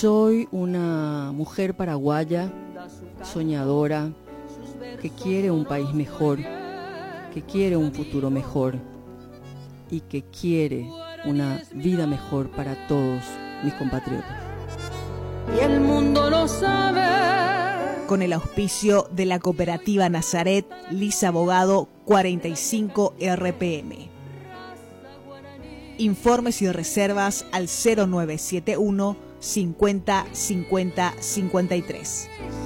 Soy una mujer paraguaya, soñadora, que quiere un país mejor, que quiere un futuro mejor y que quiere una vida mejor para todos mis compatriotas. Y el mundo lo sabe. Con el auspicio de la cooperativa Nazaret, Lisa Abogado 45 RPM. Informes y reservas al 0971 50 50 53.